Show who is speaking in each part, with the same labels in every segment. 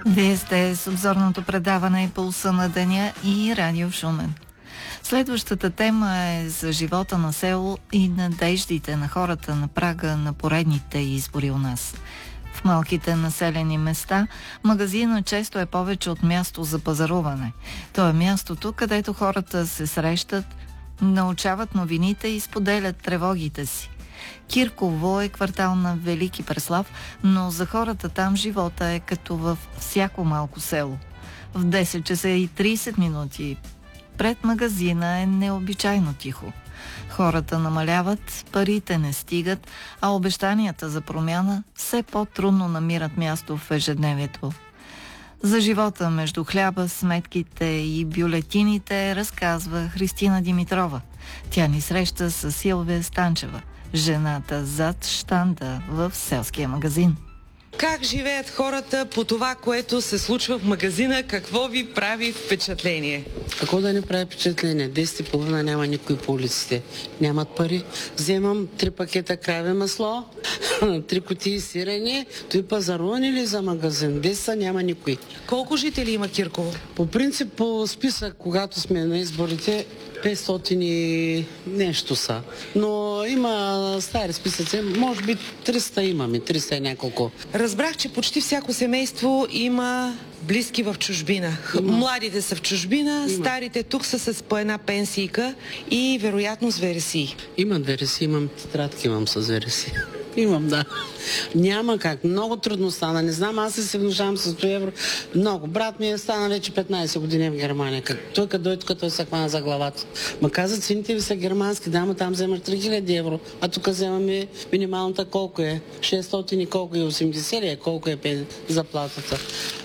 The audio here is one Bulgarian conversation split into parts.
Speaker 1: Вие сте с обзорното предаване Пулса на деня и Радио Шумен. Следващата тема е за живота на село и надеждите на хората на прага на поредните избори у нас. В малките населени места магазина често е повече от място за пазаруване. То е мястото, където хората се срещат, научават новините и споделят тревогите си. Кирково е квартал на Велики Преслав, но за хората там живота е като във всяко малко село. В 10 часа и 30 минути пред магазина е необичайно тихо. Хората намаляват, парите не стигат, а обещанията за промяна все по-трудно намират място в ежедневието. За живота между хляба, сметките и бюлетините разказва Христина Димитрова. Тя ни среща с Силвия Станчева, жената зад щанда в селския магазин.
Speaker 2: Как живеят хората по това, което се случва в магазина? Какво ви прави впечатление?
Speaker 3: Какво да не прави впечатление? 10:30 няма никой по улиците. Нямат пари. Вземам 3 пакета краве масло, 3 кутии сирене, той пазаруване ли за магазин? 10 няма никой.
Speaker 2: Колко жители има Кирково?
Speaker 3: По принцип, по списък, когато сме на изборите, 500 и нещо са. Но има стари списъци, може би 300 имаме, 300 и няколко.
Speaker 2: Разбрах, че почти всяко семейство има близки в чужбина. Младите са в чужбина, старите тук са с по една пенсийка и вероятно с вересии.
Speaker 3: Имам вересии, имам тетрадки, имам с вересии. Имам, да. Няма как. Много трудно стана. Не знам, аз се внушавам с 100 евро. Много. Брат ми стана вече 15 години в Германия. Той като дойде тук, той се хвана за главата. Ма каза, цените ви са германски, да, ама там вземаш 3000 евро. А тук вземаме минималната колко е? 600 и колко е? 80 ли е? Колко е заплатата?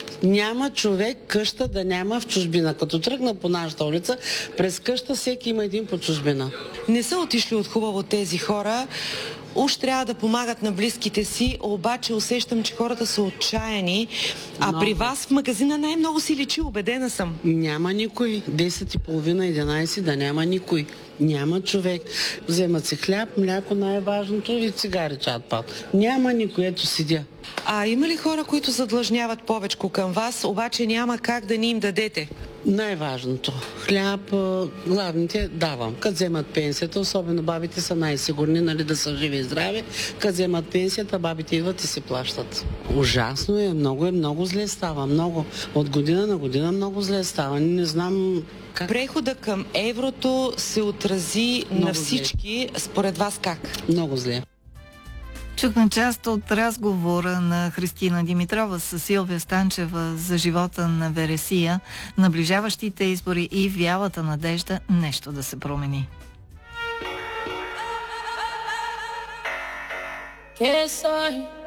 Speaker 3: Няма човек къща да няма в чужбина. Като тръгна по нашата улица, през къща всеки има един по чужбина.
Speaker 2: Не са отишли от хубаво тези хора. Уж трябва да помагат на близките си, обаче усещам, че хората са отчаяни. А при вас в магазина най-много си личи, убедена съм.
Speaker 3: Няма никой. 10:30-11 да няма никой. Няма човек. Вземат си хляб, мляко, най-важното и цигари чат-пат. Няма никой, ето седя.
Speaker 2: А има ли хора, които задлъжняват повечко към вас, обаче няма как да ни им дадете?
Speaker 3: Най-важното. Хляб, главните давам. Като вземат пенсията, особено бабите са най-сигурни, нали, да са живи и здрави. Като вземат пенсията, бабите идват и си плащат. Ужасно е, много зле става. Много. От година на година много зле става. Не знам как.
Speaker 2: Прехода към еврото се отрази много на всички. Зле. Според вас как?
Speaker 3: Много зле.
Speaker 1: Чухме част от разговора на Христина Димитрова с Силвия Станчева за живота на вересия, наближаващите избори и вялата надежда нещо да се промени.
Speaker 4: Que soy